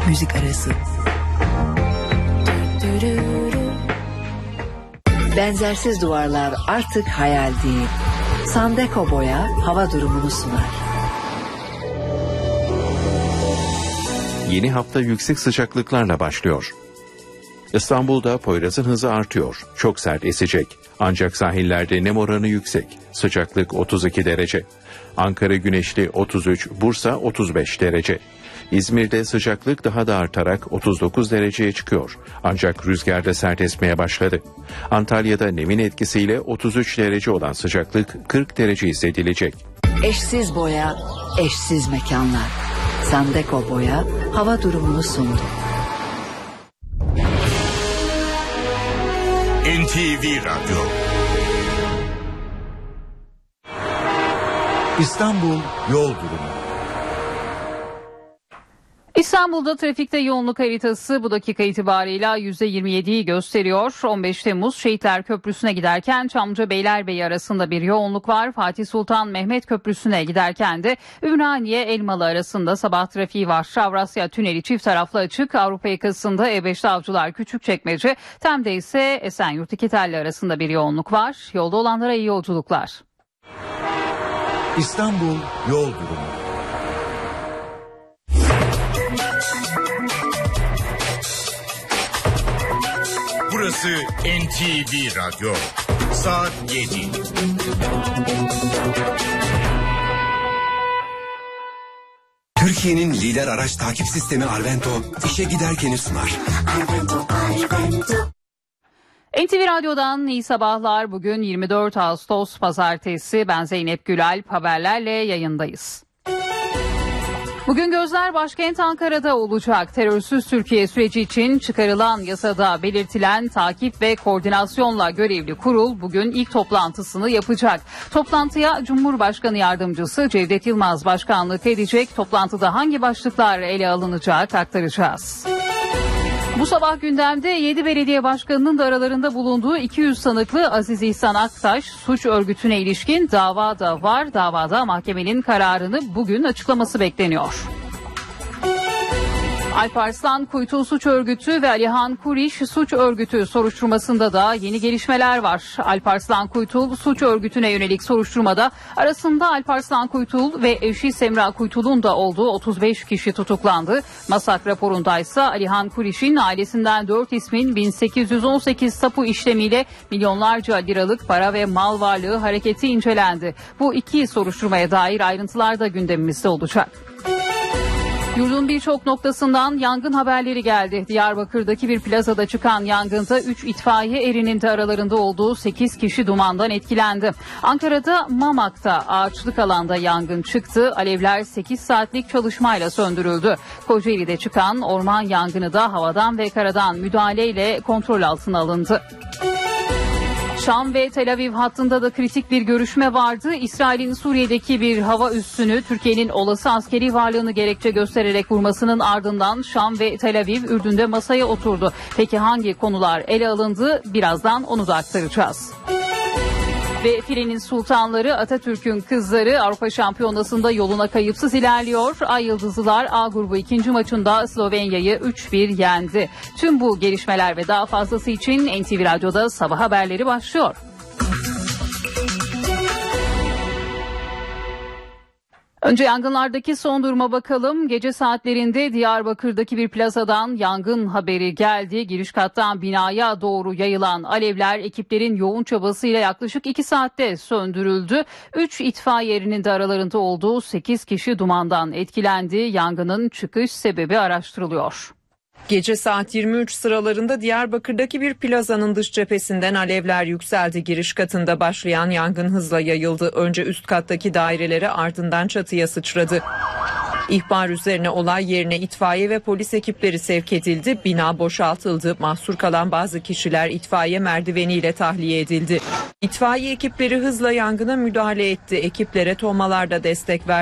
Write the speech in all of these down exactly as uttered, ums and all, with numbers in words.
müzik arası. Benzersiz duvarlar artık hayal değil. Sandeko Boya hava durumunu sunar. Yeni hafta yüksek sıcaklıklarla başlıyor. İstanbul'da Poyraz'ın hızı artıyor. Çok sert esecek. Ancak sahillerde nem oranı yüksek. Sıcaklık otuz iki derece. Ankara güneşli otuz üç, Bursa otuz beş derece. İzmir'de sıcaklık daha da artarak otuz dokuz dereceye çıkıyor. Ancak rüzgar da sert esmeye başladı. Antalya'da nemin etkisiyle otuz üç derece olan sıcaklık kırk derece hissedilecek. Eşsiz boya, eşsiz mekanlar. Sandeko Boya hava durumunu sundu. N T V Radyo İstanbul yol durumu. İstanbul'da trafikte yoğunluk haritası bu dakika itibarıyla yüzde yirmi yediyi gösteriyor. on beş Temmuz Şehitler Köprüsü'ne giderken Çamlıca Beylerbeyi arasında bir yoğunluk var. Fatih Sultan Mehmet Köprüsü'ne giderken de Ümraniye Elmalı arasında sabah trafiği var. Avrasya Tüneli çift taraflı açık. Avrupa yakasında E beşte Avcılar Küçükçekmece, Tem'de ise Esenyurt İkitelli arasında bir yoğunluk var. Yolda olanlara iyi yolculuklar. İstanbul yol durumu. Burası N T V Radyo. Saat yedi. Türkiye'nin lider araç takip sistemi Arvento işe giderkeni sunar. Arvento, Arvento. N T V Radyo'dan iyi sabahlar. Bugün yirmi dört Ağustos Pazartesi. Ben Zeynep Gülalp, haberlerle yayındayız. Bugün gözler başkent Ankara'da olacak. Terörsüz Türkiye süreci için çıkarılan yasada belirtilen takip ve koordinasyonla görevli kurul bugün ilk toplantısını yapacak. Toplantıya Cumhurbaşkanı Yardımcısı Cevdet Yılmaz başkanlık edecek. Toplantıda hangi başlıklar ele alınacak aktaracağız. Bu sabah gündemde yedi belediye başkanının da aralarında bulunduğu iki yüz sanıklı Aziz İhsan Aktaş suç örgütüne ilişkin dava da var. Davada mahkemenin kararını bugün açıklaması bekleniyor. Alparslan Kuytul Suç Örgütü ve Alihan Kuriş Suç Örgütü soruşturmasında da yeni gelişmeler var. Alparslan Kuytul Suç Örgütü'ne yönelik soruşturmada arasında Alparslan Kuytul ve eşi Semra Kuytul'un da olduğu otuz beş kişi tutuklandı. Masak raporundaysa Alihan Kuriş'in ailesinden dört ismin bin sekiz yüz on sekiz tapu işlemiyle milyonlarca liralık para ve mal varlığı hareketi incelendi. Bu iki soruşturmaya dair ayrıntılar da gündemimizde olacak. Yurdun birçok noktasından yangın haberleri geldi. Diyarbakır'daki bir plazada çıkan yangında üç itfaiye erinin de aralarında olduğu sekiz kişi dumandan etkilendi. Ankara'da Mamak'ta ağaçlık alanda yangın çıktı. Alevler sekiz saatlik çalışmayla söndürüldü. Kocaeli'de çıkan orman yangını da havadan ve karadan müdahaleyle kontrol altına alındı. Şam ve Tel Aviv hattında da kritik bir görüşme vardı. İsrail'in Suriye'deki bir hava üssünü Türkiye'nin olası askeri varlığını gerekçe göstererek vurmasının ardından Şam ve Tel Aviv Ürdün'de masaya oturdu. Peki hangi konular ele alındı? Birazdan onu da aktaracağız. Ve filenin sultanları Atatürk'ün kızları Avrupa Şampiyonası'nda yoluna kayıpsız ilerliyor. Ay Yıldızlılar A grubu ikinci maçında Slovenya'yı üç bir yendi. Tüm bu gelişmeler ve daha fazlası için N T V Radyo'da sabah haberleri başlıyor. Önce yangınlardaki son duruma bakalım. Gece saatlerinde Diyarbakır'daki bir plazadan yangın haberi geldi. Giriş kattan binaya doğru yayılan alevler ekiplerin yoğun çabasıyla yaklaşık iki saatte söndürüldü. üç itfaiye erinin de aralarında olduğu sekiz kişi dumandan etkilendi. Yangının çıkış sebebi araştırılıyor. Gece saat yirmi üç sıralarında Diyarbakır'daki bir plazanın dış cephesinden alevler yükseldi. Giriş katında başlayan yangın hızla yayıldı. Önce üst kattaki dairelere, ardından çatıya sıçradı. İhbar üzerine olay yerine itfaiye ve polis ekipleri sevk edildi. Bina boşaltıldı. Mahsur kalan bazı kişiler itfaiye merdiveniyle tahliye edildi. İtfaiye ekipleri hızla yangına müdahale etti. Ekiplere tohmalar da destek verdi.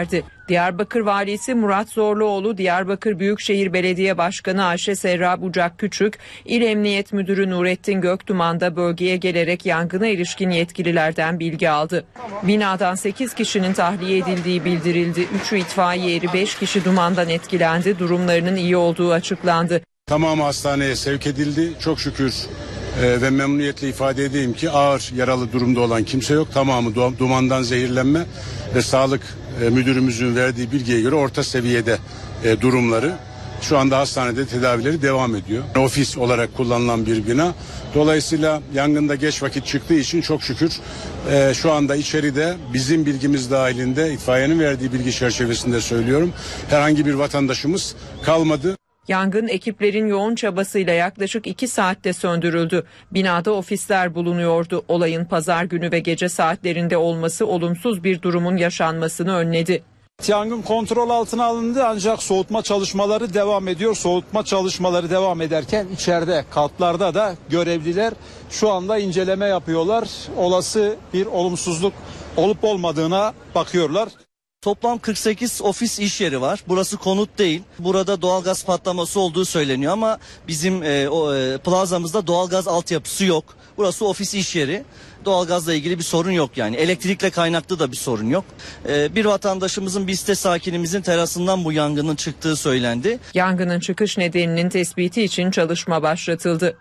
Diyarbakır Valisi Murat Zorluoğlu, Diyarbakır Büyükşehir Belediye Başkanı Ayşe Serra Bucak Küçük, İl Emniyet Müdürü Nurettin Göktuman da bölgeye gelerek yangına ilişkin yetkililerden bilgi aldı. Binadan sekiz kişinin tahliye edildiği bildirildi. üçü itfaiye eri, beş kişi dumandan etkilendi. Durumlarının iyi olduğu açıklandı. Tamamı hastaneye sevk edildi. Çok şükür e, ve memnuniyetle ifade edeyim ki ağır yaralı durumda olan kimse yok. Tamamı dumandan zehirlenme ve sağlık e, müdürümüzün verdiği bilgiye göre orta seviyede e, durumları. Şu anda hastanede tedavileri devam ediyor. Ofis olarak kullanılan bir bina. Dolayısıyla yangında geç vakit çıktığı için çok şükür e, şu anda içeride bizim bilgimiz dahilinde, itfaiyenin verdiği bilgi çerçevesinde söylüyorum, herhangi bir vatandaşımız kalmadı. Yangın ekiplerin yoğun çabasıyla yaklaşık iki saatte söndürüldü. Binada ofisler bulunuyordu. Olayın pazar günü ve gece saatlerinde olması olumsuz bir durumun yaşanmasını önledi. Yangın kontrol altına alındı ancak soğutma çalışmaları devam ediyor. Soğutma çalışmaları devam ederken içeride katlarda da görevliler şu anda inceleme yapıyorlar. Olası bir olumsuzluk olup olmadığına bakıyorlar. Toplam kırk sekiz ofis iş yeri var. Burası konut değil. Burada doğalgaz patlaması olduğu söyleniyor ama bizim e, o, e, plazamızda doğalgaz altyapısı yok. Burası ofis iş yeri. Doğalgazla ilgili bir sorun yok yani. Elektrikle kaynaklı da bir sorun yok. E, bir vatandaşımızın, bir site sakinimizin terasından bu yangının çıktığı söylendi. Yangının çıkış nedeninin tespiti için çalışma başlatıldı.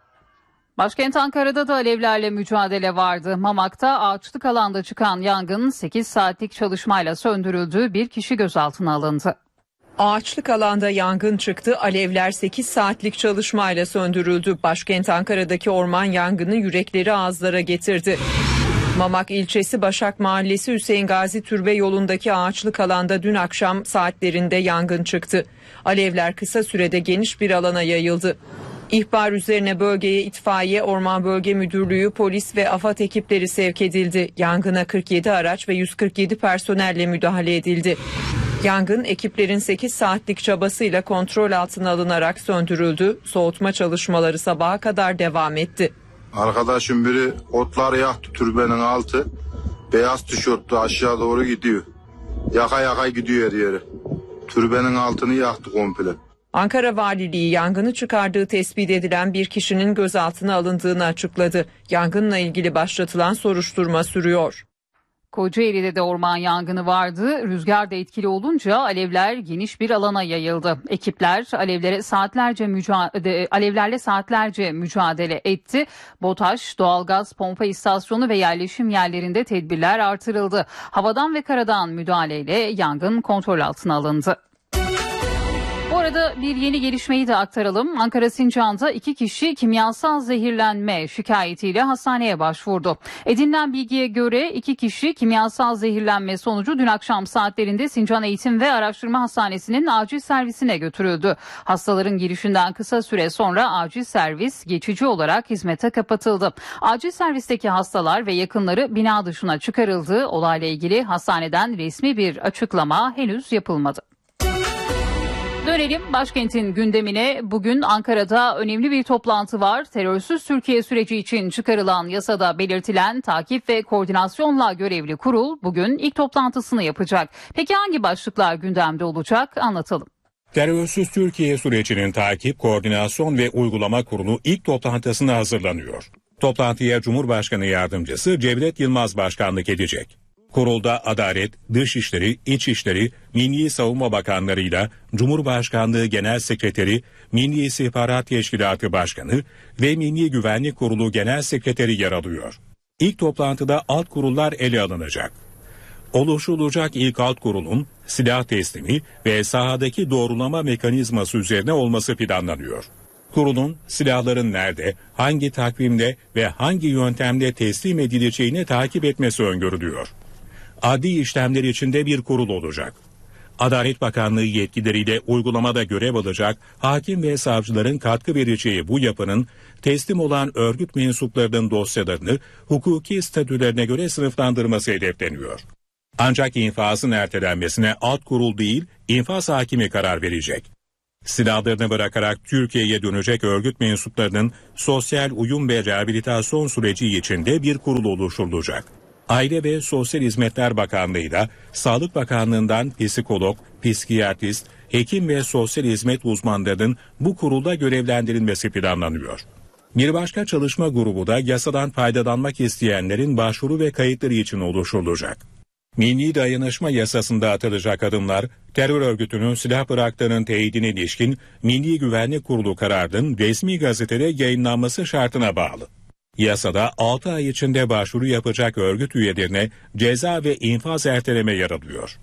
Başkent Ankara'da da alevlerle mücadele vardı. Mamak'ta ağaçlık alanda çıkan yangın sekiz saatlik çalışmayla söndürüldü. Bir kişi gözaltına alındı. Ağaçlık alanda yangın çıktı. Alevler sekiz saatlik çalışmayla söndürüldü. Başkent Ankara'daki orman yangını yürekleri ağızlara getirdi. Mamak ilçesi Başak Mahallesi Hüseyin Gazi Türbe yolundaki ağaçlık alanda dün akşam saatlerinde yangın çıktı. Alevler kısa sürede geniş bir alana yayıldı. İhbar üzerine bölgeye itfaiye, Orman Bölge Müdürlüğü, polis ve AFAD ekipleri sevk edildi. Yangına kırk yedi araç ve yüz kırk yedi personelle müdahale edildi. Yangın ekiplerin sekiz saatlik çabasıyla kontrol altına alınarak söndürüldü. Soğutma çalışmaları sabaha kadar devam etti. Arkadaşım biri otları yaktı, türbenin altı. Beyaz tişörtlü aşağı doğru gidiyor. Yaka yaka gidiyor her yere. Türbenin altını yaktı komple. Ankara Valiliği yangını çıkardığı tespit edilen bir kişinin gözaltına alındığını açıkladı. Yangınla ilgili başlatılan soruşturma sürüyor. Kocaeli'de de orman yangını vardı. Rüzgar da etkili olunca alevler geniş bir alana yayıldı. Ekipler alevlere saatlerce mücadele, alevlerle saatlerce mücadele etti. BOTAŞ, doğalgaz pompa istasyonu ve yerleşim yerlerinde tedbirler artırıldı. Havadan ve karadan müdahaleyle yangın kontrol altına alındı. Bu arada bir yeni gelişmeyi de aktaralım. Ankara Sincan'da iki kişi kimyasal zehirlenme şikayetiyle hastaneye başvurdu. Edinilen bilgiye göre iki kişi kimyasal zehirlenme sonucu dün akşam saatlerinde Sincan Eğitim ve Araştırma Hastanesi'nin acil servisine götürüldü. Hastaların girişinden kısa süre sonra acil servis geçici olarak hizmete kapatıldı. Acil servisteki hastalar ve yakınları bina dışına çıkarıldı. Olayla ilgili hastaneden resmi bir açıklama henüz yapılmadı. Dönelim başkentin gündemine. Bugün Ankara'da önemli bir toplantı var. Terörsüz Türkiye süreci için çıkarılan yasada belirtilen takip ve koordinasyonla görevli kurul bugün ilk toplantısını yapacak. Peki hangi başlıklar gündemde olacak? Anlatalım. Terörsüz Türkiye sürecinin takip, koordinasyon ve uygulama kurulu ilk toplantısına hazırlanıyor. Toplantıya Cumhurbaşkanı Yardımcısı Cevdet Yılmaz başkanlık edecek. Kurulda Adalet, Dışişleri, İçişleri, Milli Savunma Bakanlarıyla Cumhurbaşkanlığı Genel Sekreteri, Milli İstihbarat Teşkilatı Başkanı ve Milli Güvenlik Kurulu Genel Sekreteri yer alıyor. İlk toplantıda alt kurullar ele alınacak. Oluşturulacak ilk alt kurulun silah teslimi ve sahadaki doğrulama mekanizması üzerine olması planlanıyor. Kurulun silahların nerede, hangi takvimde ve hangi yöntemde teslim edileceğini takip etmesi öngörülüyor. Adli işlemler içinde bir kurul olacak. Adalet Bakanlığı yetkileriyle uygulamada görev alacak hakim ve savcıların katkı vereceği bu yapının teslim olan örgüt mensuplarının dosyalarını hukuki statülerine göre sınıflandırması hedefleniyor. Ancak infazın ertelenmesine alt kurul değil, infaz hakimi karar verecek. Silahlarını bırakarak Türkiye'ye dönecek örgüt mensuplarının sosyal uyum ve rehabilitasyon süreci içinde bir kurul oluşturulacak. Aile ve Sosyal Hizmetler Bakanlığı'yla Sağlık Bakanlığı'ndan psikolog, psikiyatrist, hekim ve sosyal hizmet uzmanlarının bu kurulda görevlendirilmesi planlanıyor. Bir başka çalışma grubu da yasadan faydalanmak isteyenlerin başvuru ve kayıtları için oluşturulacak. Milli Dayanışma Yasası'nda atılacak adımlar, terör örgütünün silah bıraktığının teyidine ilişkin Milli Güvenlik Kurulu kararının resmi gazetede yayınlanması şartına bağlı. Yasada altı ay içinde başvuru yapacak örgüt üyelerine ceza ve infaz erteleme yer alıyor.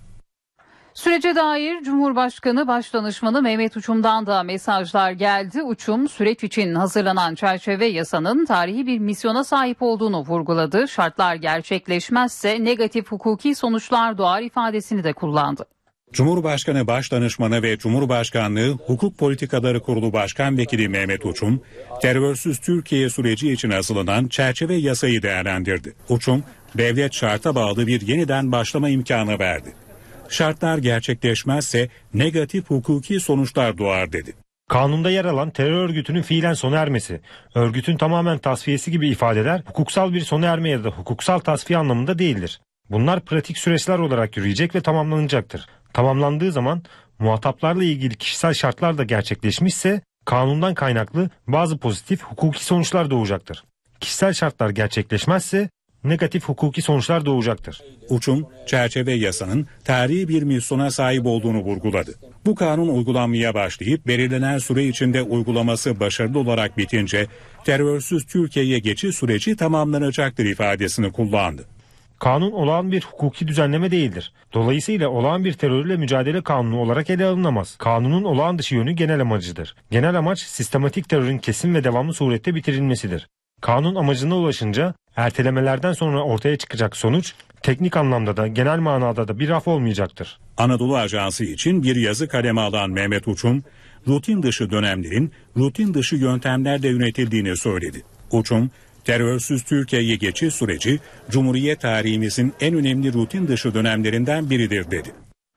Sürece dair Cumhurbaşkanı Başdanışmanı Mehmet Uçum'dan da mesajlar geldi. Uçum, süreç için hazırlanan çerçeve yasanın tarihi bir misyona sahip olduğunu vurguladı. Şartlar gerçekleşmezse negatif hukuki sonuçlar doğar ifadesini de kullandı. Cumhurbaşkanı Başdanışmanı ve Cumhurbaşkanlığı Hukuk Politikaları Kurulu Başkan Vekili Mehmet Uçum, terörsüz Türkiye süreci için hazırlanan çerçeve yasayı değerlendirdi. Uçum, devlet şarta bağlı bir yeniden başlama imkanı verdi. Şartlar gerçekleşmezse negatif hukuki sonuçlar doğar dedi. Kanunda yer alan terör örgütünün fiilen sona ermesi, örgütün tamamen tasfiyesi gibi ifadeler hukuksal bir sona erme ya da hukuksal tasfiye anlamında değildir. Bunlar pratik süreçler olarak yürüyecek ve tamamlanacaktır. Tamamlandığı zaman muhataplarla ilgili kişisel şartlar da gerçekleşmişse kanundan kaynaklı bazı pozitif hukuki sonuçlar doğacaktır. Kişisel şartlar gerçekleşmezse negatif hukuki sonuçlar doğacaktır. Uçum, çerçeve yasanın tarihi bir misyona sahip olduğunu vurguladı. Bu kanun uygulanmaya başlayıp belirlenen süre içinde uygulaması başarılı olarak bitince terörsüz Türkiye'ye geçiş süreci tamamlanacaktır ifadesini kullandı. Kanun olağan bir hukuki düzenleme değildir. Dolayısıyla olağan bir terörle mücadele kanunu olarak ele alınamaz. Kanunun olağan dışı yönü genel amacıdır. Genel amaç sistematik terörün kesin ve devamlı surette bitirilmesidir. Kanun amacına ulaşınca ertelemelerden sonra ortaya çıkacak sonuç teknik anlamda da genel manada da bir af olmayacaktır. Anadolu Ajansı için bir yazı kaleme alan Mehmet Uçum, rutin dışı dönemlerin rutin dışı yöntemlerle yönetildiğini söyledi. Uçum, terörsüz Türkiye'ye geçiş süreci Cumhuriyet tarihimizin en önemli rutin dışı dönemlerinden biridir dedi.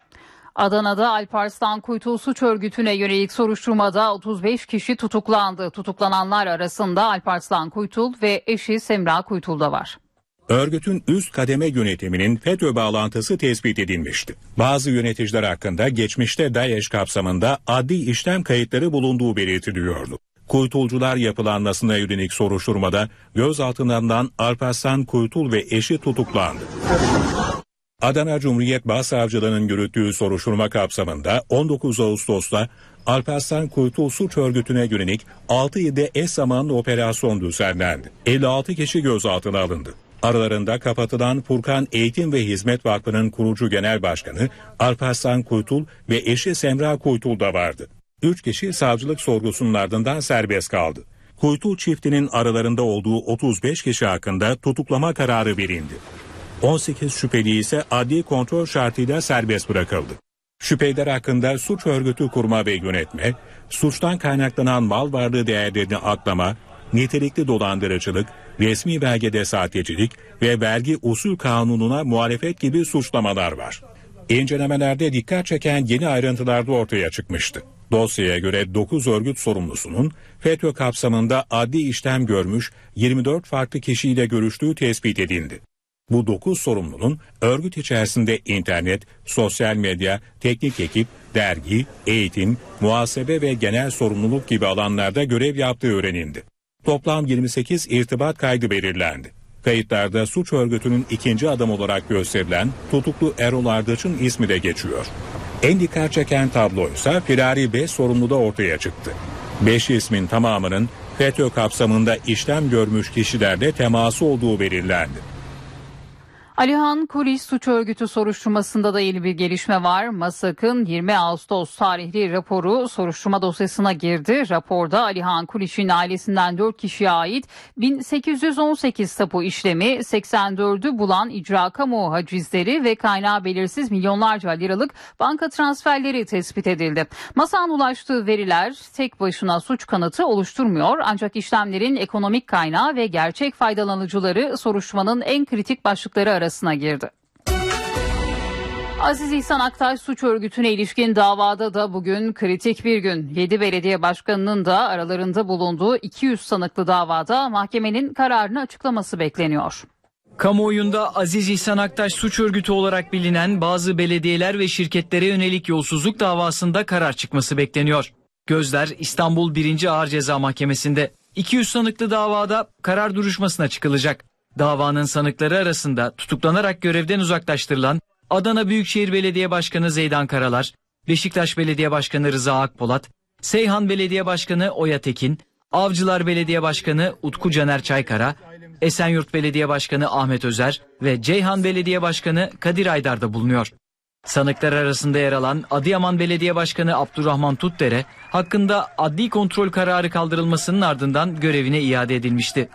Adana'da Alparslan Kuytul suç örgütüne yönelik soruşturmada otuz beş kişi tutuklandı. Tutuklananlar arasında Alparslan Kuytul ve eşi Semra Kuytul da var. Örgütün üst kademe yönetiminin FETÖ bağlantısı tespit edilmişti. Bazı yöneticiler hakkında geçmişte DAEŞ kapsamında adli işlem kayıtları bulunduğu belirtiliyordu. Kuytulcular yapılanmasına yönelik soruşturmada gözaltından Alparslan Kuytul ve eşi tutuklandı. Adana Cumhuriyet Başsavcılığı'nın yürüttüğü soruşturma kapsamında on dokuz Ağustos'ta Alparslan Kuytul suç örgütüne yönelik altı ilde eş zamanlı operasyon düzenlendi. elli altı kişi gözaltına alındı. Aralarında kapatılan Furkan Eğitim ve Hizmet Vakfı'nın kurucu genel başkanı Alparslan Kuytul ve eşi Semra Kuytul da vardı. üç kişi savcılık sorgusunun ardından serbest kaldı. Kuytul çiftinin aralarında olduğu otuz beş kişi hakkında tutuklama kararı verildi. on sekiz şüpheli ise adli kontrol şartıyla serbest bırakıldı. Şüpheliler hakkında suç örgütü kurma ve yönetme, suçtan kaynaklanan mal varlığı değerlerini aklama, nitelikli dolandırıcılık, resmi belgede sahtecilik ve vergi usul kanununa muhalefet gibi suçlamalar var. İncelemelerde dikkat çeken yeni ayrıntılar da ortaya çıkmıştı. Dosyaya göre dokuz örgüt sorumlusunun FETÖ kapsamında adli işlem görmüş yirmi dört farklı kişiyle görüştüğü tespit edildi. Bu dokuz sorumlunun örgüt içerisinde internet, sosyal medya, teknik ekip, dergi, eğitim, muhasebe ve genel sorumluluk gibi alanlarda görev yaptığı öğrenildi. Toplam yirmi sekiz irtibat kaydı belirlendi. Kayıtlarda suç örgütünün ikinci adam olarak gösterilen tutuklu Erol Ardıç'ın ismi de geçiyor. En dikkat çeken tablo ise firari beş sorumlu da ortaya çıktı. beş ismin tamamının FETÖ kapsamında işlem görmüş kişilerle teması olduğu belirlendi. Alihan Kuriş suç örgütü soruşturmasında da yeni bir gelişme var. MASAK'ın yirmi Ağustos tarihli raporu soruşturma dosyasına girdi. Raporda Alihan Kuriş'in ailesinden dört kişiye ait bin sekiz yüz on sekiz tapu işlemi, seksen dördü bulan icra kamu hacizleri ve kaynağı belirsiz milyonlarca liralık banka transferleri tespit edildi. MASAK'ın ulaştığı veriler tek başına suç kanıtı oluşturmuyor, ancak işlemlerin ekonomik kaynağı ve gerçek faydalanıcıları soruşturmanın en kritik başlıkları arasında. arasına girdi. Aziz İhsan Aktaş suç örgütüne ilişkin davada da bugün kritik bir gün. yedi belediye başkanının da aralarında bulunduğu iki yüz sanıklı davada mahkemenin kararını açıklaması bekleniyor. Kamuoyunda Aziz İhsan Aktaş suç örgütü olarak bilinen bazı belediyeler ve şirketlere yönelik yolsuzluk davasında karar çıkması bekleniyor. Gözler İstanbul birinci Ağır Ceza Mahkemesi'nde. iki yüz sanıklı davada karar duruşmasına çıkılacak. Davanın sanıkları arasında tutuklanarak görevden uzaklaştırılan Adana Büyükşehir Belediye Başkanı Zeydan Karalar, Beşiktaş Belediye Başkanı Rıza Akpolat, Seyhan Belediye Başkanı Oya Tekin, Avcılar Belediye Başkanı Utku Caner Çaykara, Esenyurt Belediye Başkanı Ahmet Özer ve Ceyhan Belediye Başkanı Kadir Aydar da bulunuyor. Sanıklar arasında yer alan Adıyaman Belediye Başkanı Abdurrahman Tutdere hakkında adli kontrol kararı kaldırılmasının ardından görevine iade edilmişti.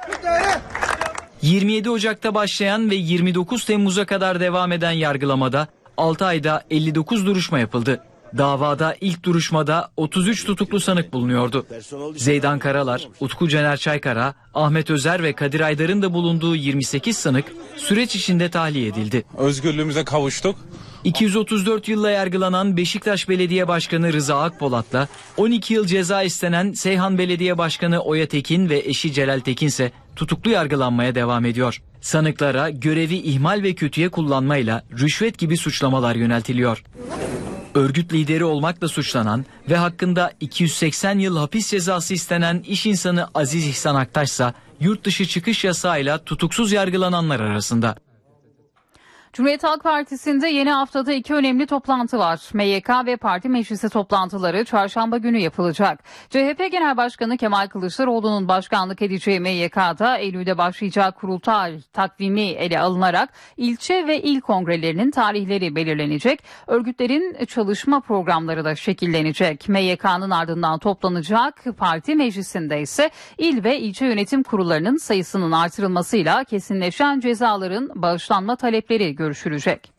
yirmi yedi Ocak'ta başlayan ve yirmi dokuz Temmuz'a kadar devam eden yargılamada altı ayda elli dokuz duruşma yapıldı. Davada ilk duruşmada otuz üç tutuklu sanık bulunuyordu. Zeydan Karalar, Utku Caner Çaykara, Ahmet Özer ve Kadir Aydar'ın da bulunduğu yirmi sekiz sanık süreç içinde tahliye edildi. Özgürlüğümüze kavuştuk. iki yüz otuz dört yılla yargılanan Beşiktaş Belediye Başkanı Rıza Akpolat'la on iki yıl ceza istenen Seyhan Belediye Başkanı Oya Tekin ve eşi Celal Tekin ise tutuklu yargılanmaya devam ediyor. Sanıklara görevi ihmal ve kötüye kullanmayla rüşvet gibi suçlamalar yöneltiliyor. Örgüt lideri olmakla suçlanan ve hakkında iki yüz seksen yıl hapis cezası istenen iş insanı Aziz İhsan Aktaş ise yurt dışı çıkış yasağıyla tutuksuz yargılananlar arasında. Cumhuriyet Halk Partisi'nde yeni haftada iki önemli toplantı var. M Y K ve parti meclisi toplantıları çarşamba günü yapılacak. C H P Genel Başkanı Kemal Kılıçdaroğlu'nun başkanlık edeceği M Y K'da Eylül'de başlayacağı kurultay takvimi ele alınarak ilçe ve il kongrelerinin tarihleri belirlenecek. Örgütlerin çalışma programları da şekillenecek. M Y K'nın ardından toplanacak parti meclisinde ise il ve ilçe yönetim kurullarının sayısının artırılmasıyla kesinleşen cezaların bağışlanma talepleri görüşülecek.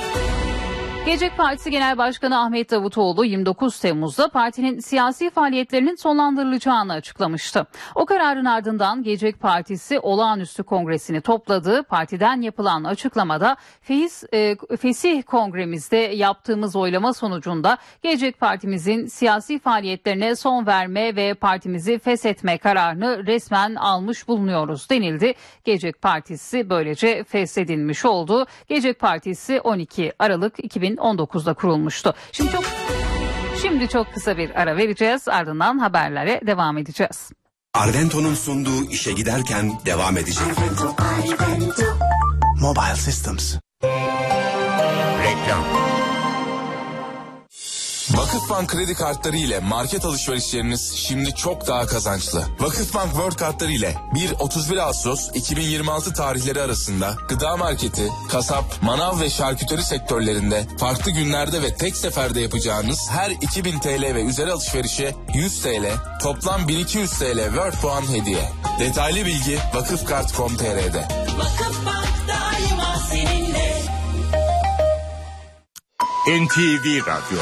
Gelecek Partisi Genel Başkanı Ahmet Davutoğlu yirmi dokuz Temmuz'da partinin siyasi faaliyetlerinin sonlandırılacağını açıklamıştı. O kararın ardından Gelecek Partisi olağanüstü kongresini topladı. Partiden yapılan açıklamada Feyiz, e, Fesih Kongremizde yaptığımız oylama sonucunda Gelecek Partimizin siyasi faaliyetlerine son verme ve partimizi feshetme kararını resmen almış bulunuyoruz denildi. Gelecek Partisi böylece feshedilmiş oldu. Gelecek Partisi on iki Aralık iki bin on dokuzda kurulmuştu. Şimdi çok şimdi çok kısa bir ara vereceğiz. Ardından haberlere devam edeceğiz. Arvento'nun sunduğu işe giderken devam edecek. Arvento, Arvento. Mobile Systems. Reklam. Vakıfbank kredi kartları ile market alışverişleriniz şimdi çok daha kazançlı. Vakıfbank World kartları ile bir otuz bir Ağustos iki bin yirmi altı tarihleri arasında gıda marketi, kasap, manav ve şarküteri sektörlerinde farklı günlerde ve tek seferde yapacağınız her iki bin T L ve üzeri alışverişe yüz T L, toplam bin iki yüz T L World puan hediye. Detaylı bilgi vakıfkart nokta com nokta t r'de. Vakıfbank daima seninle. N T V Radyo.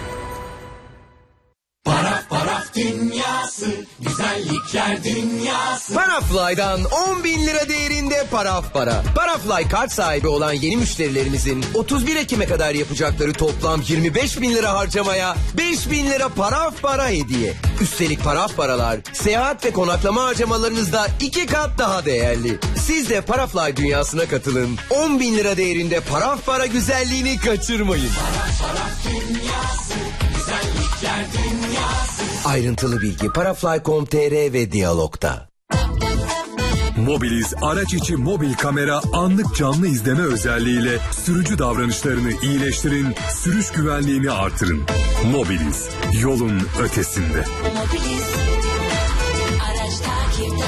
Paraf paraf dünyası, güzellikler dünyası. Parafly'dan on bin lira değerinde paraf para. Parafly kart sahibi olan yeni müşterilerimizin otuz bir Ekim'e kadar yapacakları toplam yirmi beş bin lira harcamaya beş bin lira paraf para hediye. Üstelik paraf paralar seyahat ve konaklama harcamalarınızda iki kat daha değerli. Siz de Parafly dünyasına katılın. on bin lira değerinde paraf para güzelliğini kaçırmayın. Paraf paraf dünyası, güzellikler dünyası. Ayrıntılı bilgi parafly nokta com nokta t r ve Diyalog'da. Mobiliz araç içi mobil kamera anlık canlı izleme özelliğiyle sürücü davranışlarını iyileştirin, sürüş güvenliğini artırın. Mobiliz, yolun ötesinde. Mobiliz, araç takipte.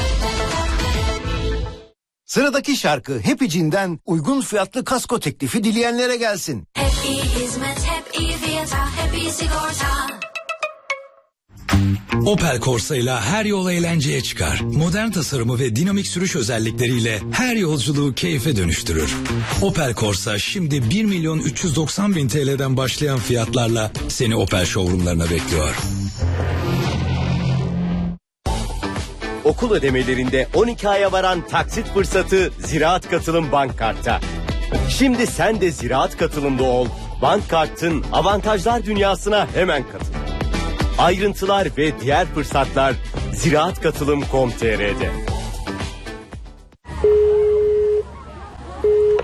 Sıradaki şarkı Happy Jean'den uygun fiyatlı kasko teklifi dileyenlere gelsin. Hep iyi hizmet, hep iyi fiyata, hep iyi sigorta. Opel Corsa ile her yol eğlenceye çıkar. Modern tasarımı ve dinamik sürüş özellikleriyle her yolculuğu keyfe dönüştürür. Opel Corsa şimdi bir milyon üç yüz doksan bin T L'den başlayan fiyatlarla seni Opel showroomlarına bekliyor. Okul ödemelerinde on iki aya varan taksit fırsatı Ziraat Katılım Bank Kart'ta. Şimdi sen de Ziraat Katılım'da ol. Bank Kart'ın avantajlar dünyasına hemen katıl. Ayrıntılar ve diğer fırsatlar ziraat katılım nokta com nokta t r'de.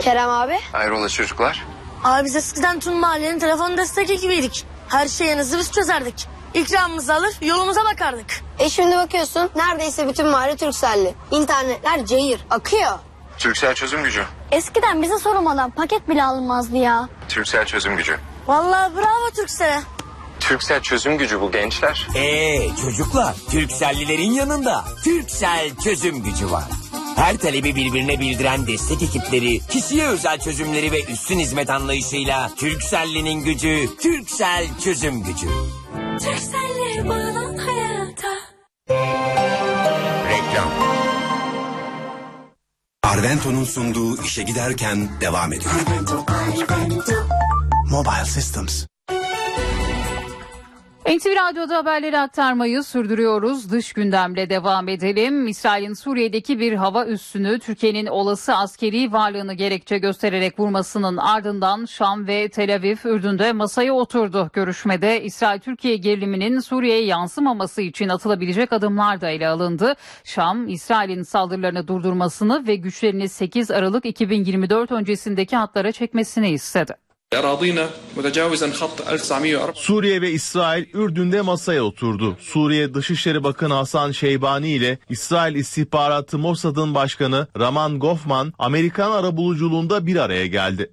Kerem abi. Hayrola çocuklar? Abi biz eskiden tüm mahallenin telefon destek ekibiydik. Her şeyinizi biz çözerdik. İkramımızı alır yolumuza bakardık. E şimdi bakıyorsun neredeyse bütün mahalle Turkcell'li. İnternetler cayır, akıyor. Turkcell çözüm gücü. Eskiden bize sormadan paket bile alınmazdı ya. Turkcell çözüm gücü. Vallahi bravo Turkcell'e. Turkcell çözüm gücü bu gençler. Eee çocuklar, Turkcell'lilerin yanında Turkcell çözüm gücü var. Her talebi birbirine bildiren destek ekipleri, kişiye özel çözümleri ve üstün hizmet anlayışıyla Turkcell'linin gücü, Turkcell çözüm gücü. Turkcell'le bağlan hayata. Reklam. Arvento'nun sunduğu işe giderken devam ediyor. Mobile Systems. N T V Radyo'da haberleri aktarmayı sürdürüyoruz. Dış gündemle devam edelim. İsrail'in Suriye'deki bir hava üssünü Türkiye'nin olası askeri varlığını gerekçe göstererek vurmasının ardından Şam ve Tel Aviv, Ürdün'de masaya oturdu. Görüşmede İsrail-Türkiye geriliminin Suriye'ye yansımaması için atılabilecek adımlar da ele alındı. Şam, İsrail'in saldırılarını durdurmasını ve güçlerini sekiz Aralık iki bin yirmi dört öncesindeki hatlara çekmesini istedi. Suriye ve İsrail Ürdün'de masaya oturdu. Suriye Dışişleri Bakanı Hasan Şeybani ile İsrail İstihbaratı Mossad'ın başkanı Raman Gofman Amerikan arabuluculuğunda bir araya geldi.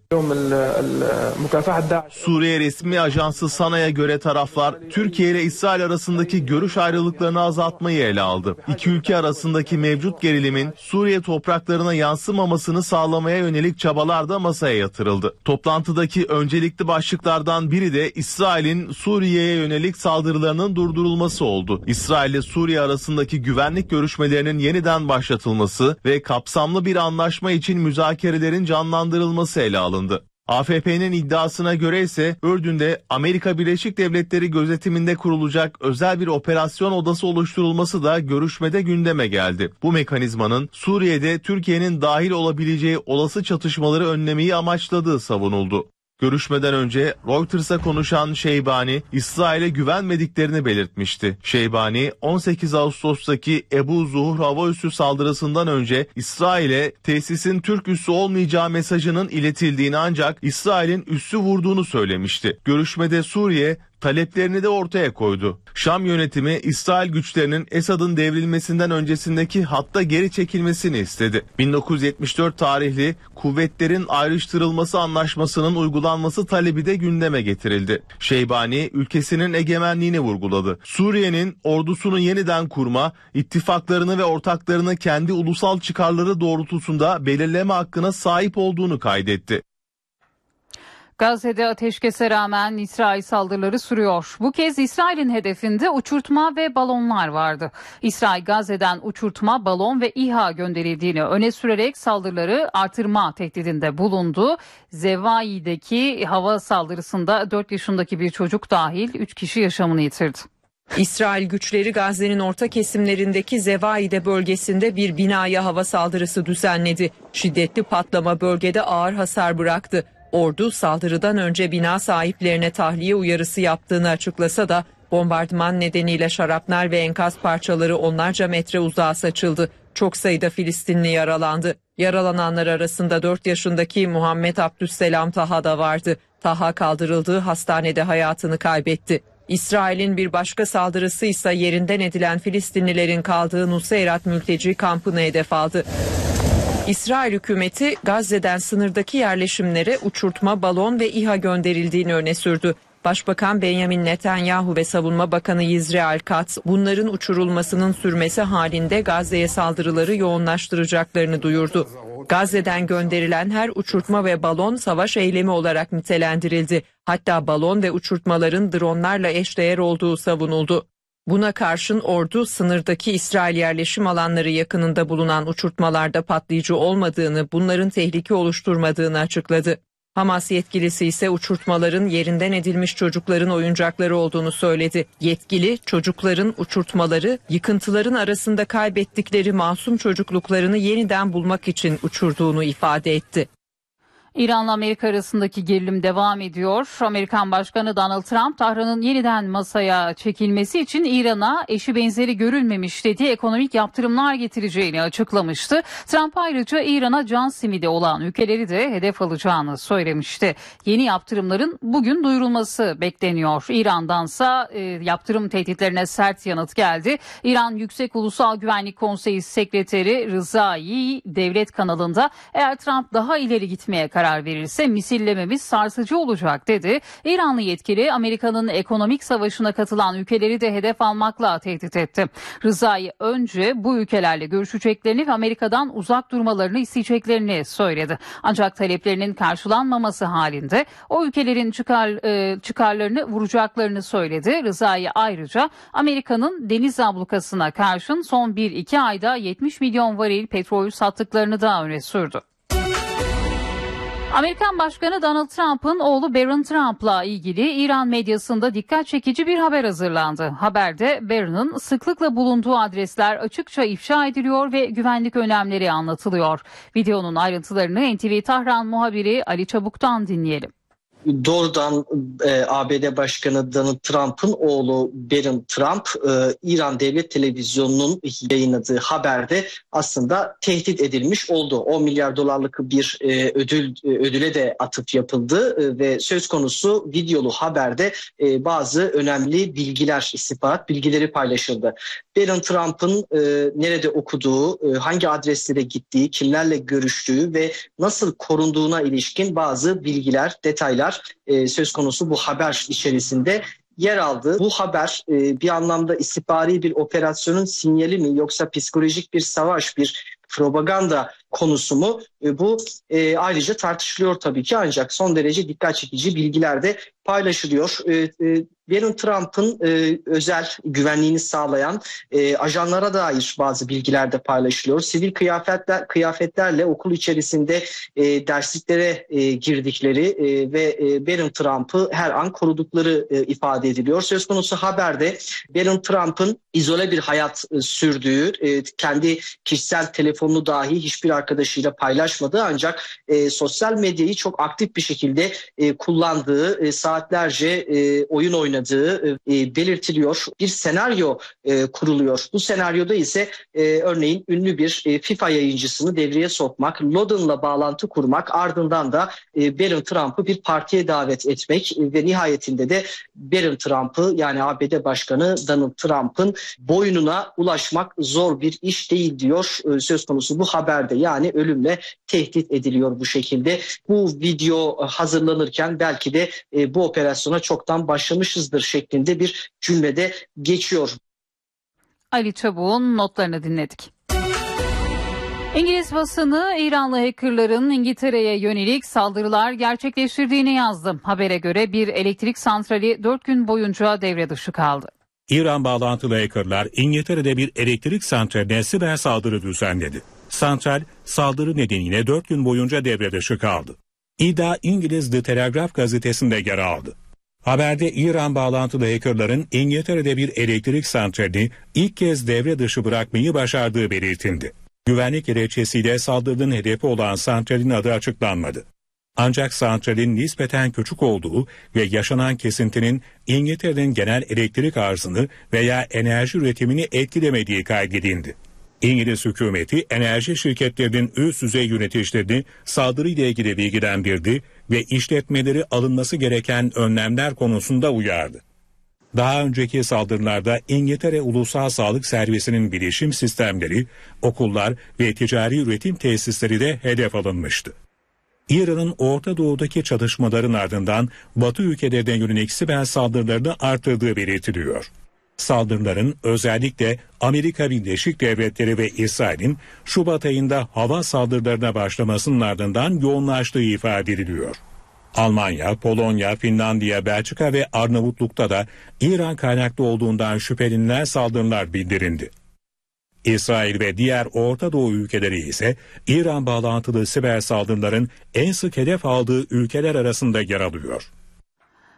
Suriye resmi ajansı SANA'ya göre taraflar Türkiye ile İsrail arasındaki görüş ayrılıklarını azaltmayı ele aldı. İki ülke arasındaki mevcut gerilimin Suriye topraklarına yansımamasını sağlamaya yönelik çabalar da masaya yatırıldı. Toplantıdaki öncelikli başlıklardan biri de İsrail'in Suriye'ye yönelik saldırılarının durdurulması oldu. İsrail ile Suriye arasındaki güvenlik görüşmelerinin yeniden başlatılması ve kapsamlı bir anlaşma için müzakerelerin canlandırılması ele alındı. A F P'nin iddiasına göre ise Ürdün'de Amerika Birleşik Devletleri gözetiminde kurulacak özel bir operasyon odası oluşturulması da görüşmede gündeme geldi. Bu mekanizmanın Suriye'de Türkiye'nin dahil olabileceği olası çatışmaları önlemeyi amaçladığı savunuldu. Görüşmeden önce Reuters'a konuşan Şeybani, İsrail'e güvenmediklerini belirtmişti. Şeybani, on sekiz Ağustos'taki Ebu Zuhur hava üssü saldırısından önce İsrail'e tesisin Türk üssü olmayacağı mesajının iletildiğini ancak İsrail'in üssü vurduğunu söylemişti. Görüşmede Suriye taleplerini de ortaya koydu. Şam yönetimi İsrail güçlerinin Esad'ın devrilmesinden öncesindeki hatta geri çekilmesini istedi. bin dokuz yüz yetmiş dört tarihli kuvvetlerin ayrıştırılması anlaşmasının uygulanması talebi de gündeme getirildi. Şeybani ülkesinin egemenliğini vurguladı. Suriye'nin ordusunu yeniden kurma, ittifaklarını ve ortaklarını kendi ulusal çıkarları doğrultusunda belirleme hakkına sahip olduğunu kaydetti. Gazze'de ateşkese rağmen İsrail saldırıları sürüyor. Bu kez İsrail'in hedefinde uçurtma ve balonlar vardı. İsrail Gazze'den uçurtma, balon ve İHA gönderildiğini öne sürerek saldırıları artırma tehdidinde bulundu. Zevai'deki hava saldırısında dört yaşındaki bir çocuk dahil üç kişi yaşamını yitirdi. İsrail güçleri Gazze'nin orta kesimlerindeki Zevaide bölgesinde bir binaya hava saldırısı düzenledi. Şiddetli patlama bölgede ağır hasar bıraktı. Ordu saldırıdan önce bina sahiplerine tahliye uyarısı yaptığını açıklasa da bombardıman nedeniyle şarapnel ve enkaz parçaları onlarca metre uzağa saçıldı. Çok sayıda Filistinli yaralandı. Yaralananlar arasında dört yaşındaki Muhammed Abdüsselam Taha da vardı. Taha kaldırıldığı hastanede hayatını kaybetti. İsrail'in bir başka saldırısı ise yerinden edilen Filistinlilerin kaldığı Nuseyrat mülteci kampını hedef aldı. İsrail hükümeti Gazze'den sınırdaki yerleşimlere uçurtma, balon ve İHA gönderildiğini öne sürdü. Başbakan Benjamin Netanyahu ve Savunma Bakanı Yisrael Katz bunların uçurulmasının sürmesi halinde Gazze'ye saldırıları yoğunlaştıracaklarını duyurdu. Gazze'den gönderilen her uçurtma ve balon savaş eylemi olarak nitelendirildi. Hatta balon ve uçurtmaların dronlarla eşdeğer olduğu savunuldu. Buna karşın ordu sınırdaki İsrail yerleşim alanları yakınında bulunan uçurtmalarda patlayıcı olmadığını, bunların tehlike oluşturmadığını açıkladı. Hamas yetkilisi ise uçurtmaların yerinden edilmiş çocukların oyuncakları olduğunu söyledi. Yetkili çocukların uçurtmaları yıkıntıların arasında kaybettikleri masum çocukluklarını yeniden bulmak için uçurduğunu ifade etti. İran'la Amerika arasındaki gerilim devam ediyor. Amerikan Başkanı Donald Trump, Tahran'ın yeniden masaya çekilmesi için İran'a eşi benzeri görülmemiş dediği ekonomik yaptırımlar getireceğini açıklamıştı. Trump ayrıca İran'a can simidi olan ülkeleri de hedef alacağını söylemişti. Yeni yaptırımların bugün duyurulması bekleniyor. İran'dansa e, yaptırım tehditlerine sert yanıt geldi. İran Yüksek Ulusal Güvenlik Konseyi Sekreteri Rızai devlet kanalında eğer Trump daha ileri gitmeye karar karar verirse misillememiz sarsıcı olacak dedi. İranlı yetkili Amerika'nın ekonomik savaşına katılan ülkeleri de hedef almakla tehdit etti. Rıza'yı önce bu ülkelerle görüşeceklerini ve Amerika'dan uzak durmalarını isteyeceklerini söyledi. Ancak taleplerinin karşılanmaması halinde o ülkelerin çıkar, e, çıkarlarını vuracaklarını söyledi. Rıza'yı ayrıca Amerika'nın deniz ablukasına karşın son bir iki ayda yetmiş milyon varil petrol sattıklarını da öne sürdü. Amerikan Başkanı Donald Trump'ın oğlu Barron Trump'la ilgili İran medyasında dikkat çekici bir haber hazırlandı. Haberde Barron'ın sıklıkla bulunduğu adresler açıkça ifşa ediliyor ve güvenlik önlemleri anlatılıyor. Videonun ayrıntılarını N T V Tahran muhabiri Ali Çabuk'tan dinleyelim. Doğrudan e, A B D Başkanı Donald Trump'ın oğlu Barron Trump e, İran Devlet Televizyonu'nun yayınladığı haberde aslında tehdit edilmiş oldu. on milyar dolarlık bir e, ödül e, ödüle de atıf yapıldı e, ve söz konusu videolu haberde e, bazı önemli bilgiler, istihbarat bilgileri paylaşıldı. Barron Trump'ın e, nerede okuduğu, e, hangi adreslere gittiği, kimlerle görüştüğü ve nasıl korunduğuna ilişkin bazı bilgiler, detaylar e, söz konusu bu haber içerisinde yer aldı. Bu haber e, bir anlamda istihbari bir operasyonun sinyali mi yoksa psikolojik bir savaş, bir propaganda konusu mu? E, bu e, ayrıca tartışılıyor tabii ki, ancak son derece dikkat çekici bilgiler de paylaşılıyor. E, e, Barron Trump'ın e, özel güvenliğini sağlayan e, ajanlara dair bazı bilgiler de paylaşılıyor. Sivil kıyafetler kıyafetlerle okul içerisinde e, dersliklere e, girdikleri e, ve e, Barron Trump'ı her an korudukları e, ifade ediliyor. Söz konusu haberde Barron Trump'ın izole bir hayat e, sürdüğü, e, kendi kişisel telefonunu dahi hiçbir arkadaşıyla paylaşmadığı, ancak e, sosyal medyayı çok aktif bir şekilde e, kullandığı, e, saatlerce e, oyun oynadığı e, belirtiliyor. Bir senaryo e, kuruluyor. Bu senaryoda ise e, örneğin ünlü bir e, FIFA yayıncısını devreye sokmak, Loden'la bağlantı kurmak, ardından da e, Barron Trump'ı bir partiye davet etmek e, ve nihayetinde de Barron Trump'ı, yani A B D Başkanı Donald Trump'ın boynuna ulaşmak zor bir iş değil diyor e, söz konusu bu haberde. Yani ölümle tehdit ediliyor bu şekilde. Bu video hazırlanırken belki de e, bu operasyona çoktan başlamışızdır şeklinde bir cümlede geçiyor. Ali Çabuk'un notlarını dinledik. İngiliz basını İranlı hackerların İngiltere'ye yönelik saldırılar gerçekleştirdiğini yazdı. Habere göre bir elektrik santrali dört gün boyunca devre dışı kaldı. İran bağlantılı hackerlar İngiltere'de bir elektrik santraline siber saldırı düzenledi. Santral saldırı nedeniyle dört gün boyunca devre dışı kaldı. İddia İngiliz The Telegraph gazetesinde yer aldı. Haberde İran bağlantılı hackerların İngiltere'de bir elektrik santralini ilk kez devre dışı bırakmayı başardığı belirtildi. Güvenlik gerekçesiyle saldırının hedefi olan santralin adı açıklanmadı. Ancak santralin nispeten küçük olduğu ve yaşanan kesintinin İngiltere'nin genel elektrik arzını veya enerji üretimini etkilemediği kaydedildi. İngiliz hükümeti enerji şirketlerinin üst düzey yöneticilerini saldırıyla ilgili bilgilendirdi ve işletmeleri alınması gereken önlemler konusunda uyardı. Daha önceki saldırılarda İngiltere Ulusal Sağlık Servisi'nin bilişim sistemleri, okullar ve ticari üretim tesisleri de hedef alınmıştı. İran'ın Orta Doğu'daki çatışmaların ardından Batı ülkelerine yönelik siber saldırılarını artırdığı belirtiliyor. Saldırıların özellikle Amerika Birleşik Devletleri ve İsrail'in Şubat ayında hava saldırılarına başlamasının ardından yoğunlaştığı ifade ediliyor. Almanya, Polonya, Finlandiya, Belçika ve Arnavutluk'ta da İran kaynaklı olduğundan şüphelenilen saldırılar bildirildi. İsrail ve diğer Orta Doğu ülkeleri ise İran bağlantılı siber saldırıların en sık hedef aldığı ülkeler arasında yer alıyor.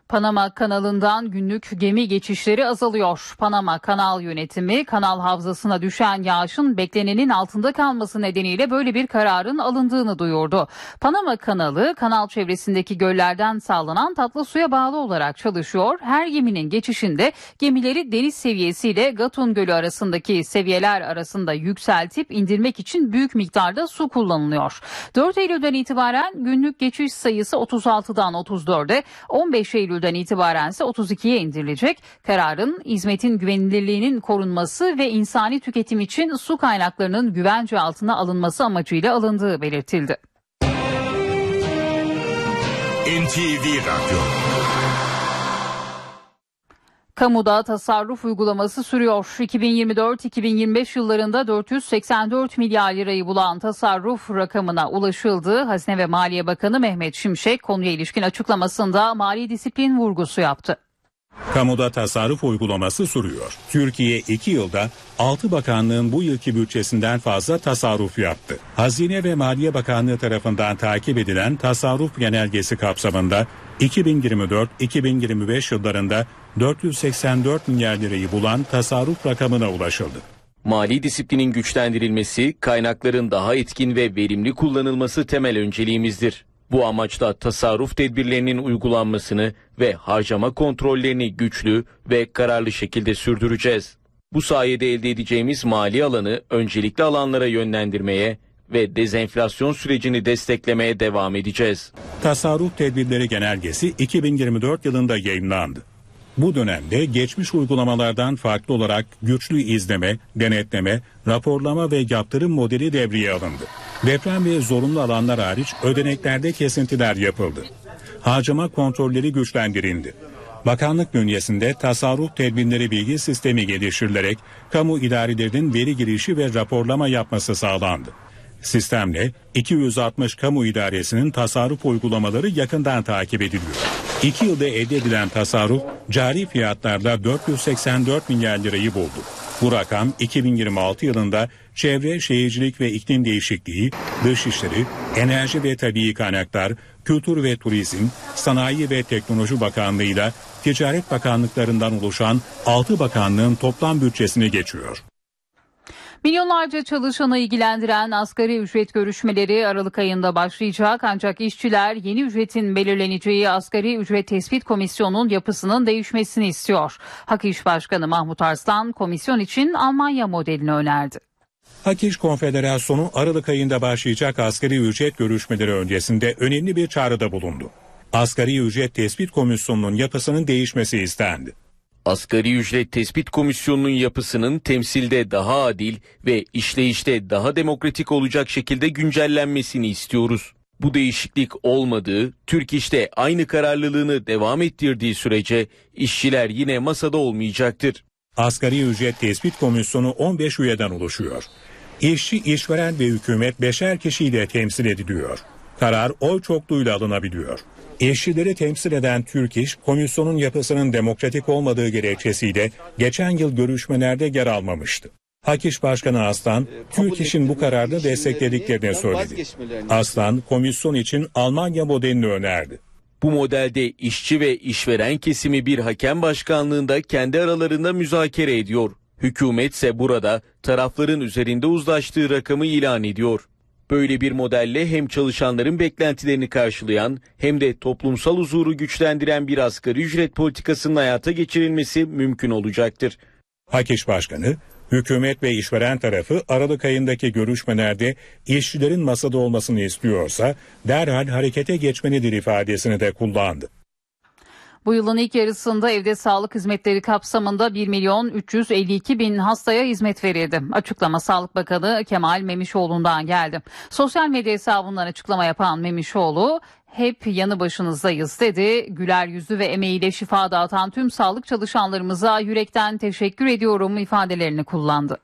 Panama kanalından günlük gemi geçişleri azalıyor. Panama Kanal Yönetimi kanal havzasına düşen yağışın beklenenin altında kalması nedeniyle böyle bir kararın alındığını duyurdu. Panama Kanalı kanal çevresindeki göllerden sağlanan tatlı suya bağlı olarak çalışıyor. Her geminin geçişinde gemileri deniz seviyesiyle Gatun Gölü arasındaki seviyeler arasında yükseltip indirmek için büyük miktarda su kullanılıyor. dört Eylül'den itibaren günlük geçiş sayısı otuz altıdan otuz dörde, on beş Eylül'den itibaren ise otuz ikiye indirilecek. Kararın hizmetin güvenilirliğinin korunması ve insani tüketim için su kaynaklarının güvence altına alınması amacıyla alındığı belirtildi. N T V Radyo. Kamuda tasarruf uygulaması sürüyor. iki bin yirmi dört iki bin yirmi beş yıllarında dört yüz seksen dört milyar lirayı bulan tasarruf rakamına ulaşıldı. Hazine ve Maliye Bakanı Mehmet Şimşek konuya ilişkin açıklamasında mali disiplin vurgusu yaptı. Kamuda tasarruf uygulaması sürüyor. Türkiye iki yılda altı bakanlığın bu yılki bütçesinden fazla tasarruf yaptı. Hazine ve Maliye Bakanlığı tarafından takip edilen tasarruf genelgesi kapsamında iki bin yirmi dört iki bin yirmi beş yıllarında dört yüz seksen dört milyar lirayı bulan tasarruf rakamına ulaşıldı. Mali disiplinin güçlendirilmesi, kaynakların daha etkin ve verimli kullanılması temel önceliğimizdir. Bu amaçla tasarruf tedbirlerinin uygulanmasını ve harcama kontrollerini güçlü ve kararlı şekilde sürdüreceğiz. Bu sayede elde edeceğimiz mali alanı öncelikli alanlara yönlendirmeye ve dezenflasyon sürecini desteklemeye devam edeceğiz. Tasarruf tedbirleri genelgesi iki bin yirmi dört yılında yayımlandı. Bu dönemde geçmiş uygulamalardan farklı olarak güçlü izleme, denetleme, raporlama ve yaptırım modeli devreye alındı. Deprem ve zorunlu alanlar hariç ödeneklerde kesintiler yapıldı. Harcama kontrolleri güçlendirildi. Bakanlık bünyesinde tasarruf tedbirleri bilgi sistemi geliştirilerek kamu idarelerinin veri girişi ve raporlama yapması sağlandı. Sistemle iki yüz altmış kamu idaresinin tasarruf uygulamaları yakından takip ediliyor. İki yılda elde edilen tasarruf cari fiyatlarla dört yüz seksen dört milyar lirayı buldu. Bu rakam iki bin yirmi altı yılında Çevre, Şehircilik ve İklim Değişikliği, Dışişleri, Enerji ve Tabii Kaynaklar, Kültür ve Turizm, Sanayi ve Teknoloji Bakanlığı ile Ticaret Bakanlıklarından oluşan altı bakanlığın toplam bütçesini geçiyor. Milyonlarca çalışanı ilgilendiren asgari ücret görüşmeleri Aralık ayında başlayacak, ancak işçiler yeni ücretin belirleneceği asgari ücret tespit komisyonunun yapısının değişmesini istiyor. Hak İş Başkanı Mahmut Arslan komisyon için Almanya modelini önerdi. Hak İş Konfederasyonu Aralık ayında başlayacak asgari ücret görüşmeleri öncesinde önemli bir çağrıda bulundu. Asgari ücret tespit komisyonunun yapısının değişmesi istendi. Asgari ücret tespit komisyonunun yapısının temsilde daha adil ve işleyişte daha demokratik olacak şekilde güncellenmesini istiyoruz. Bu değişiklik olmadığı, Türk İş'te aynı kararlılığını devam ettirdiği sürece işçiler yine masada olmayacaktır. Asgari ücret tespit komisyonu on beş üyeden oluşuyor. İşçi, işveren ve hükümet beşer kişiyle temsil ediliyor. Karar oy çokluğuyla alınabiliyor. İşçileri temsil eden Türk İş, komisyonun yapısının demokratik olmadığı gerekçesiyle geçen yıl görüşmelerde yer almamıştı. Hak İş Başkanı Aslan, Türk İş'in bu kararını desteklediklerini söyledi. Aslan, komisyon için Almanya modelini önerdi. Bu modelde işçi ve işveren kesimi bir hakem başkanlığında kendi aralarında müzakere ediyor. Hükümetse burada tarafların üzerinde uzlaştığı rakamı ilan ediyor. Böyle bir modelle hem çalışanların beklentilerini karşılayan hem de toplumsal huzuru güçlendiren bir asgari ücret politikasının hayata geçirilmesi mümkün olacaktır. Hak İş Başkanı, hükümet ve işveren tarafı Aralık ayındaki görüşmelerde işçilerin masada olmasını istiyorsa derhal harekete geçmelidir ifadesini de kullandı. Bu yılın ilk yarısında evde sağlık hizmetleri kapsamında bir milyon üç yüz elli iki bin hastaya hizmet verildi. Açıklama Sağlık Bakanı Kemal Memişoğlu'ndan geldi. Sosyal medya hesabından açıklama yapan Memişoğlu, hep yanı başınızdayız dedi. Güler yüzlü ve emeğiyle şifa dağıtan tüm sağlık çalışanlarımıza yürekten teşekkür ediyorum ifadelerini kullandı.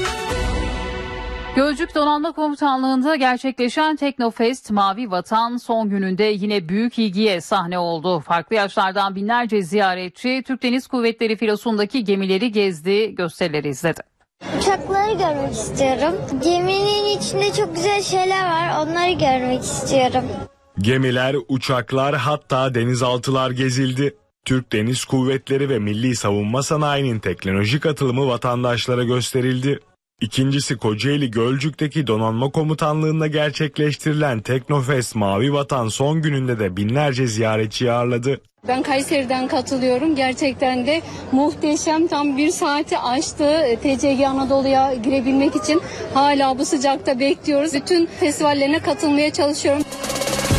Gölcük Donanma Komutanlığı'nda gerçekleşen Teknofest Mavi Vatan son gününde yine büyük ilgiye sahne oldu. Farklı yaşlardan binlerce ziyaretçi Türk Deniz Kuvvetleri filosundaki gemileri gezdi, gösterileri izledi. Uçakları görmek istiyorum. Geminin içinde çok güzel şeyler var, onları görmek istiyorum. Gemiler, uçaklar, hatta denizaltılar gezildi. Türk Deniz Kuvvetleri ve Milli Savunma Sanayi'nin teknolojik atılımı vatandaşlara gösterildi. İkincisi Kocaeli Gölcük'teki donanma komutanlığında gerçekleştirilen Teknofest Mavi Vatan son gününde de binlerce ziyaretçi ağırladı. Ben Kayseri'den katılıyorum. Gerçekten de muhteşem, tam bir saati aştı. T C G Anadolu'ya girebilmek için hala bu sıcakta bekliyoruz. Bütün festivallerine katılmaya çalışıyorum.